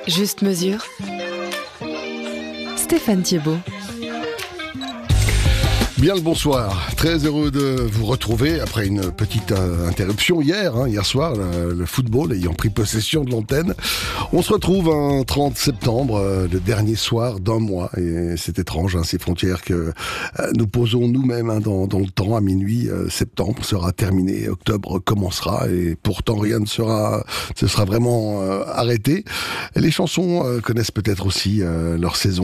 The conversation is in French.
Juste mesure. Stéphane Thiebaud. Bien le bonsoir, très heureux de vous retrouver après une petite interruption hier soir, le football ayant pris possession de l'antenne. On se retrouve un 30 septembre, le dernier soir d'un mois, et c'est étrange, ces frontières que nous posons nous-mêmes dans le temps. À minuit, septembre sera terminé, octobre commencera, et pourtant rien ne sera vraiment arrêté. Les chansons connaissent peut-être aussi leur saison.